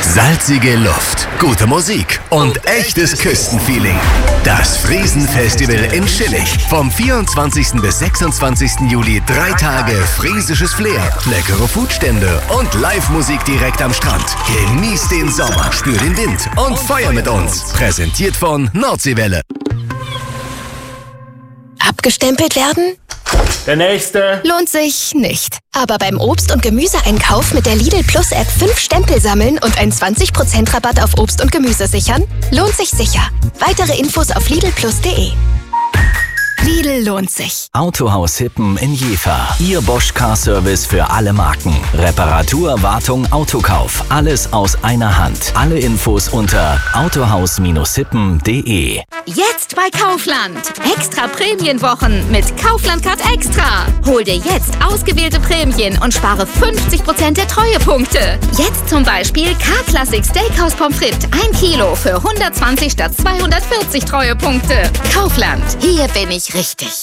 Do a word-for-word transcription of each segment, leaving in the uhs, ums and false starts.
Salzige Luft, gute Musik und echtes Küstenfeeling. Das Friesenfestival in Schillig. Vom vierundzwanzigsten bis sechsundzwanzigsten Juli drei Tage friesisches Flair, leckere Foodstände und Live-Musik direkt am Strand. Genieß den Sommer, spür den Wind und feier mit uns. Präsentiert von Nordseewelle. Abgestempelt werden? Der nächste. Lohnt sich nicht. Aber beim Obst- und Gemüseeinkauf mit der Lidl Plus App fünf Stempel sammeln und einen zwanzig Prozent Rabatt auf Obst und Gemüse sichern? Lohnt sich sicher. Weitere Infos auf lidl plus punkt de. Lidl lohnt sich. Autohaus Hippen in Jever. Ihr Bosch Car Service für alle Marken. Reparatur, Wartung, Autokauf. Alles aus einer Hand. Alle Infos unter autohaus hippen punkt de. Jetzt bei Kaufland. Extra Prämienwochen mit Kaufland Card Extra. Hol dir jetzt ausgewählte Prämien und spare fünfzig Prozent der Treuepunkte. Jetzt zum Beispiel K-Classic Steakhouse Pommes frites ein Kilo für hundertzwanzig statt zweihundertvierzig Treuepunkte. Kaufland. Hier bin ich richtig.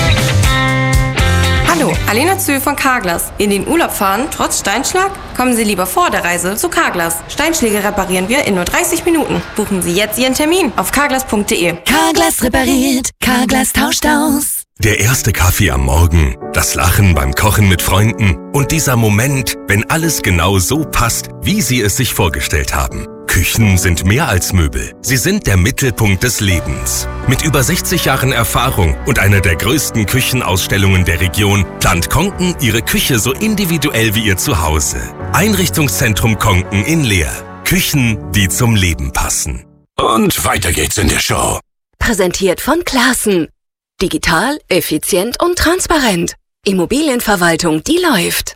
Hallo, Alena Zühl von Carglass. In den Urlaub fahren, trotz Steinschlag? Kommen Sie lieber vor der Reise zu Carglass. Steinschläge reparieren wir in nur dreißig Minuten. Buchen Sie jetzt Ihren Termin auf carglass punkt de. Carglass repariert, Carglass tauscht aus. Der erste Kaffee am Morgen, das Lachen beim Kochen mit Freunden und dieser Moment, wenn alles genau so passt, wie Sie es sich vorgestellt haben. Küchen sind mehr als Möbel. Sie sind der Mittelpunkt des Lebens. Mit über sechzig Jahren Erfahrung und einer der größten Küchenausstellungen der Region plant Konken ihre Küche so individuell wie ihr Zuhause. Einrichtungszentrum Konken in Leer. Küchen, die zum Leben passen. Und weiter geht's in der Show. Präsentiert von Classen. Digital, effizient und transparent. Immobilienverwaltung, die läuft.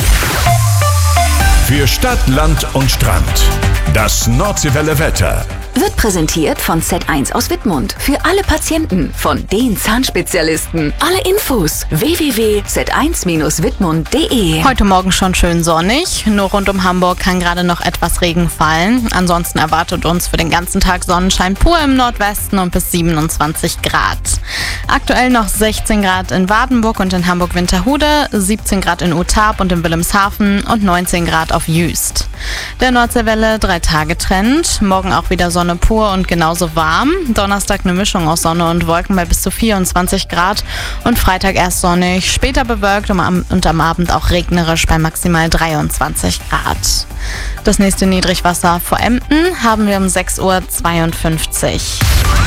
Für Stadt, Land und Strand. Das Nordseewelle Wetter wird präsentiert von Z eins aus Wittmund. Für alle Patienten von den Zahnspezialisten. Alle Infos w w w punkt z eins bindestrich wittmund punkt de. Heute Morgen schon schön sonnig. Nur rund um Hamburg kann gerade noch etwas Regen fallen. Ansonsten erwartet uns für den ganzen Tag Sonnenschein pur im Nordwesten und bis siebenundzwanzig Grad. Aktuell noch sechzehn Grad in Wardenburg und in Hamburg-Winterhude, siebzehn Grad in Utarp und in Wilhelmshaven und neunzehn Grad auf Jüst. Der Nordseewelle drei Tage Trend. Morgen auch wieder Sonne pur und genauso warm. Donnerstag eine Mischung aus Sonne und Wolken bei bis zu vierundzwanzig Grad und Freitag erst sonnig, später bewölkt und am Abend auch regnerisch bei maximal dreiundzwanzig Grad. Das nächste Niedrigwasser vor Emden haben wir um sechs Uhr zweiundfünfzig.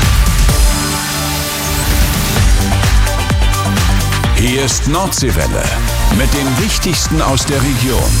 Hier ist Nordseewelle mit dem Wichtigsten aus der Region.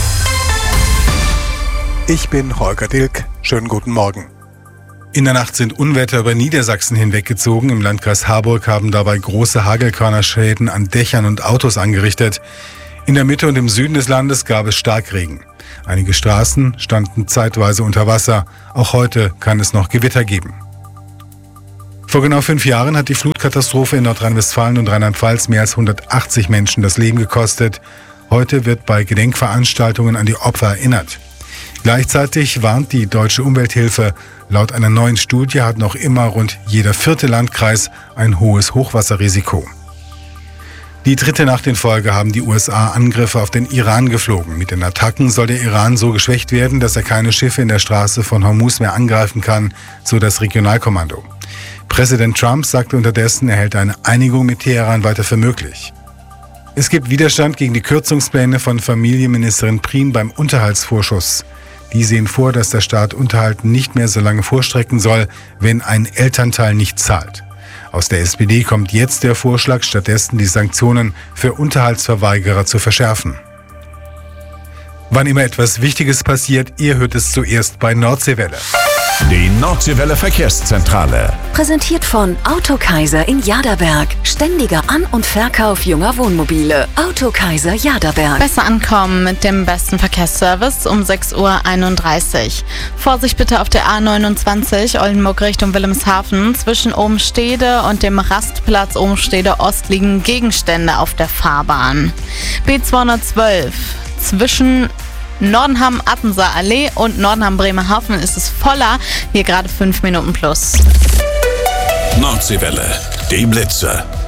Ich bin Holger Dilk. Schönen guten Morgen. In der Nacht sind Unwetter über Niedersachsen hinweggezogen. Im Landkreis Harburg haben dabei große Hagelkörnerschäden an Dächern und Autos angerichtet. In der Mitte und im Süden des Landes gab es Starkregen. Einige Straßen standen zeitweise unter Wasser. Auch heute kann es noch Gewitter geben. Vor genau fünf Jahren hat die Flutkatastrophe in Nordrhein-Westfalen und Rheinland-Pfalz mehr als hundertachtzig Menschen das Leben gekostet. Heute wird bei Gedenkveranstaltungen an die Opfer erinnert. Gleichzeitig warnt die Deutsche Umwelthilfe, laut einer neuen Studie hat noch immer rund jeder vierte Landkreis ein hohes Hochwasserrisiko. Die dritte Nacht in Folge haben die U S A Angriffe auf den Iran geflogen. Mit den Attacken soll der Iran so geschwächt werden, dass er keine Schiffe in der Straße von Hormuz mehr angreifen kann, so das Regionalkommando. Präsident Trump sagte unterdessen, er hält eine Einigung mit Teheran weiter für möglich. Es gibt Widerstand gegen die Kürzungspläne von Familienministerin Prien beim Unterhaltsvorschuss. Die sehen vor, dass der Staat Unterhalt nicht mehr so lange vorstrecken soll, wenn ein Elternteil nicht zahlt. Aus der S P D kommt jetzt der Vorschlag, stattdessen die Sanktionen für Unterhaltsverweigerer zu verschärfen. Wann immer etwas Wichtiges passiert, ihr hört es zuerst bei Nordseewelle. Die Nordseewelle Verkehrszentrale. Präsentiert von Autokaiser in Jaderberg. Ständiger An- und Verkauf junger Wohnmobile. Autokaiser Jaderberg. Besser ankommen mit dem besten Verkehrsservice um sechs Uhr einunddreißig. Vorsicht bitte auf der A neunundzwanzig Oldenburg Richtung Wilhelmshaven. Zwischen Obenstede und dem Rastplatz Obenstede Ost liegen Gegenstände auf der Fahrbahn. B zweihundertzwölf zwischen Nordenham-Attenser Allee und Nordenham-Bremerhaven ist es voller, hier gerade fünf Minuten plus. Nordseewelle, die Blitze.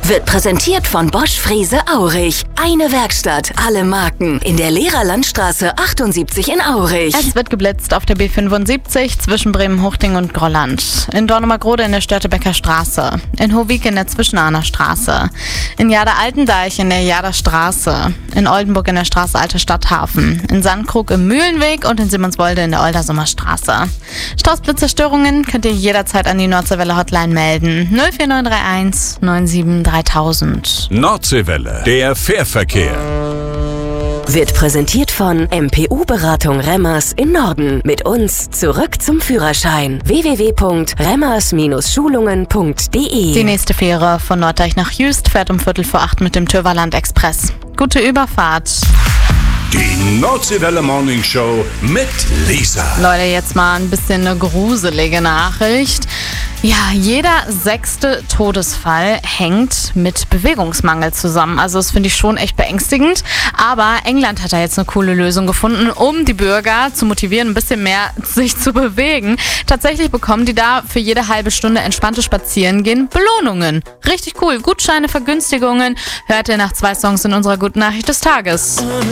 Wird präsentiert von Bosch Frese Aurich. Eine Werkstatt, alle Marken. In der Lehrerlandstraße achtundsiebzig in Aurich. Es wird geblitzt auf der B fünfundsiebzig zwischen Bremen-Huchting und Grolland. In Dornumergrode in der Störtebecker Straße. In Hohwig in der Zwischenahner Straße. In Jader-Altendeich in der Jader Straße. In Oldenburg in der Straße Alte Stadthafen. In Sandkrug im Mühlenweg und in Simonswolde in der Oldersummer Straße. Straßblitzerstörungen könnt ihr jederzeit an die Nordseewelle Hotline melden. null vier neun drei eins neun sieben dreitausend. Nordseewelle, der Fährverkehr. Wird präsentiert von M P U-Beratung Remmers in Norden. Mit uns zurück zum Führerschein. w w w punkt remmers Schulungen punkt d e. Die nächste Fähre von Norddeich nach Jüst fährt um Viertel vor acht mit dem Tyrvaland Express. Gute Überfahrt. Die Nordseewelle Morning Show mit Lisa. Leute, jetzt mal ein bisschen eine gruselige Nachricht. Ja, jeder sechste Todesfall hängt mit Bewegungsmangel zusammen. Also das finde ich schon echt beängstigend. Aber England hat da jetzt eine coole Lösung gefunden, um die Bürger zu motivieren, ein bisschen mehr sich zu bewegen. Tatsächlich bekommen die da für jede halbe Stunde entspannte Spazierengehen Belohnungen. Richtig cool. Gutscheine, Vergünstigungen. Hört ihr nach zwei Songs in unserer Guten Nachricht des Tages.